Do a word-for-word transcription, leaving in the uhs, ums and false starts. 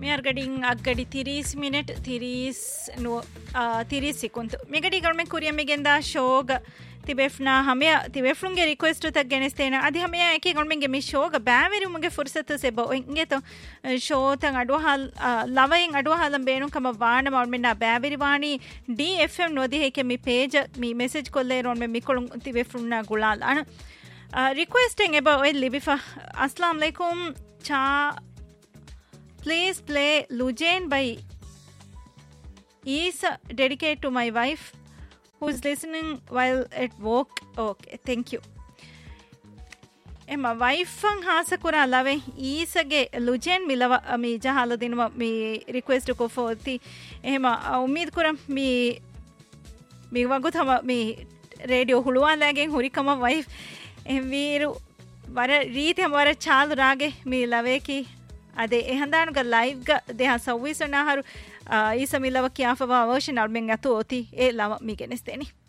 මෙයාර්ගඩින් අක්ගඩි තිරිස් minute තිරිස් තිරිස් සිකුන්තු මෙගඩි ගොල්මෙ කුරියම් මෙගෙන්දා ශෝග තිබෙෆ්නා හමය තිබෙෆ්ලුන්ගේ request තක් ගෙනස්තේන අධි හමය එකේ ගොල්මෙන්ගේ මේ ශෝග බෑවෙරුමුගේ ෆුර්සත සෙබ ඔංගෙතෝ ශෝතන් අඩුවහල් ලවයෙන් අඩුවහලම් බේනුම් කම වාන මල්මෙන්නා බෑවෙරි වාණි ඩීඑෆ්එම් නොදිහෙකේ මේ පේජ් මේ මෙසේජ් කොල්ලේ රොන් මේ මිකොළුන් තිබෙෆ්ලුන්නා ගුලාල් අන රික්වෙස්ටෙන් එබ ඔය ලිබිෆා අස්ලාම් අලයිකුම් චා please play Lujain by is dedicated to my wife who is listening while at work. Okay, thank you. Emma wife ang hasa kura lave isage Lujain milawa mi jahala dinwa mi request ko forti emma umid kura mi mi wagut hama mi radio huluwa lagen hurikama wife em viru vara reeti hamara chalu rage mi lave ki ಅದೇ ಎಹಂದಾನುಗ ಲೈವ್ಗ ದೇಹ ಸವ್ವಿಸನಾಹರು ಈ ಸಮಿಲವ ಕ್ಯಾಫವ ಅವಶ್ಯ ನಡ್ಮೆಂಗ್ ಅತು ಓತಿ ಏ ಲವ ಮೀಗೆನಿಸ್ತೇನೆ